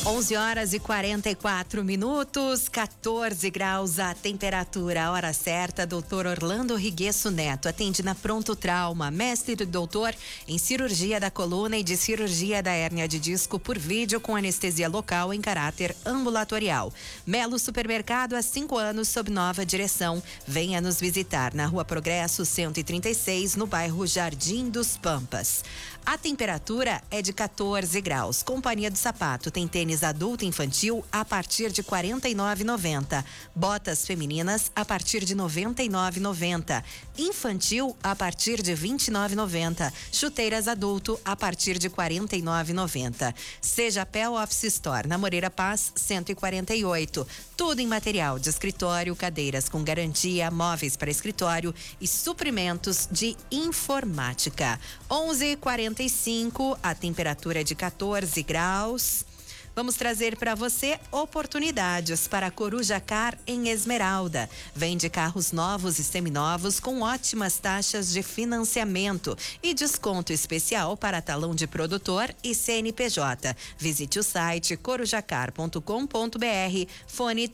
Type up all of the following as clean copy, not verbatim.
11h44, 14 graus a temperatura, a hora certa. Doutor Orlando Riguesso Neto atende na Pronto Trauma, mestre do doutor em cirurgia da coluna e de cirurgia da hérnia de disco por vídeo com anestesia local em caráter ambulatorial. Melo Supermercado há 5 anos sob nova direção. Venha nos visitar na Rua Progresso 136, no bairro Jardim dos Pampas. A temperatura é de 14 graus. Companhia do Sapato tem tênis adulto e infantil a partir de R$ 49,90. Botas femininas a partir de R$ 99,90. Infantil a partir de R$ 29,90. Chuteiras adulto a partir de R$ 49,90. Seja Pel Office Store, na Moreira Paz 148. Tudo em material de escritório, cadeiras com garantia, móveis para escritório e suprimentos de informática. 11h45, a temperatura é de 14 graus. Vamos trazer para você oportunidades para a Coruja Car em Esmeralda. Vende carros novos e seminovos com ótimas taxas de financiamento e desconto especial para talão de produtor e CNPJ. Visite o site corujacar.com.br, fone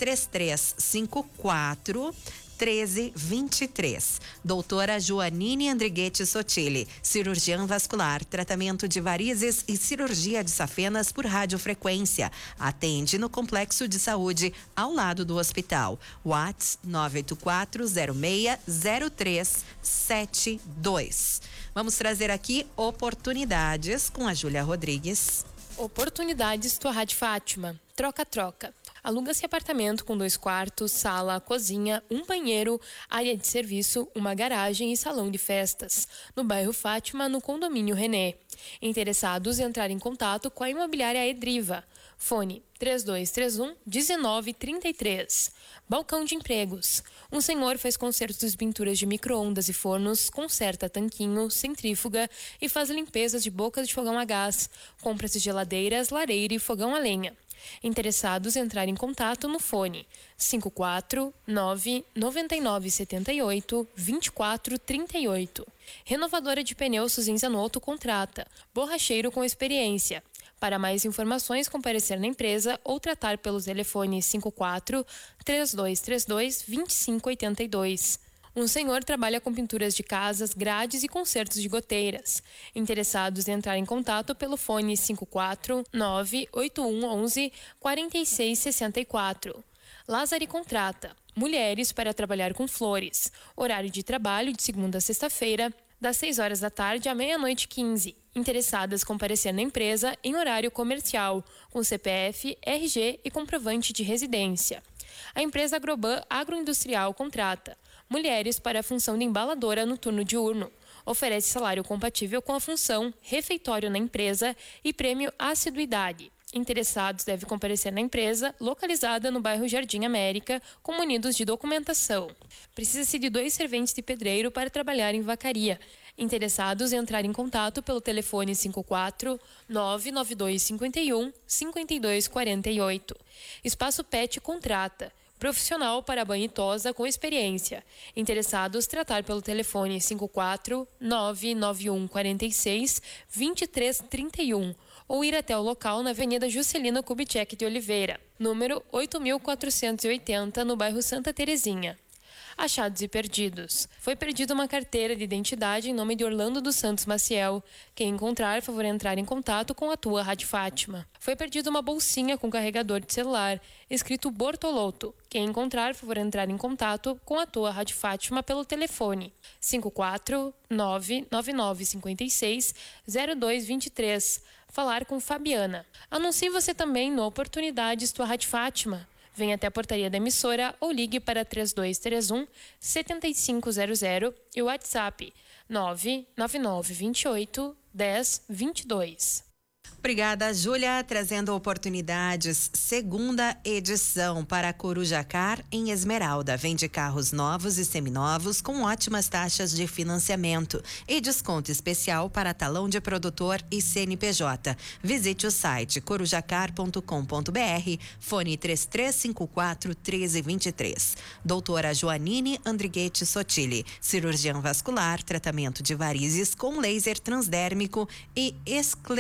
3354 1323. Doutora Joanine Andriguete Sotile, cirurgiã vascular, tratamento de varizes e cirurgia de safenas por radiofrequência. Atende no Complexo de Saúde, ao lado do hospital. WhatsApp 984060372. Vamos trazer aqui oportunidades com a Júlia Rodrigues. Oportunidades Torrad Fátima. Troca-troca. Aluga-se apartamento com 2 quartos, sala, cozinha, um banheiro, área de serviço, uma garagem e salão de festas. No bairro Fátima, no condomínio René. Interessados em entrar em contato com a imobiliária Edriva. Fone 3231-1933. Balcão de empregos. Um senhor faz consertos de pinturas de micro-ondas e fornos, conserta tanquinho, centrífuga e faz limpezas de bocas de fogão a gás. Compra-se geladeiras, lareira e fogão a lenha. Interessados em entrar em contato no fone 549-9978-2438. Renovadora de pneus Suzin Zanotto contrata. Borracheiro com experiência. Para mais informações, comparecer na empresa ou tratar pelo telefone 54-3232-2582. Um senhor trabalha com pinturas de casas, grades e consertos de goteiras. Interessados em entrar em contato pelo fone 549-8111-4664. Lázari contrata. Mulheres para trabalhar com flores. Horário de trabalho de segunda a sexta-feira, das 6 horas da tarde à meia-noite 15. Interessadas comparecer na empresa em horário comercial, com CPF, RG e comprovante de residência. A empresa Agroban Agroindustrial contrata mulheres para a função de embaladora no turno diurno. Oferece salário compatível com a função, refeitório na empresa e prêmio assiduidade. Interessados devem comparecer na empresa, localizada no bairro Jardim América, com munidos de documentação. Precisa-se de 2 serventes de pedreiro para trabalhar em vacaria. Interessados em entrar em contato pelo telefone 54-99251-5248. Espaço Pet contrata. Profissional para banho e tosa com experiência. Interessados tratar pelo telefone 54-99146-2331 ou ir até o local na Avenida Juscelino Kubitschek de Oliveira, número 8480, no bairro Santa Terezinha. Achados e perdidos. Foi perdida uma carteira de identidade em nome de Orlando dos Santos Maciel. Quem encontrar, favor entrar em contato com a tua Rádio Fátima. Foi perdida uma bolsinha com carregador de celular, escrito Bortolotto. Quem encontrar, favor entrar em contato com a tua Rádio Fátima pelo telefone 549-9956-0223. Falar com Fabiana. Anuncie você também no Oportunidades Tua Rádio Fátima. Venha até a portaria da emissora ou ligue para 3231-7500 e o WhatsApp 99928-1022. Obrigada, Júlia, trazendo oportunidades. Segunda edição para a Coruja Car em Esmeralda. Vende carros novos e seminovos com ótimas taxas de financiamento e desconto especial para talão de produtor e CNPJ. Visite o site corujacar.com.br, fone 3354-1323. Doutora Joanine Andriguete Sotile, cirurgião vascular, tratamento de varizes com laser transdérmico e esclerose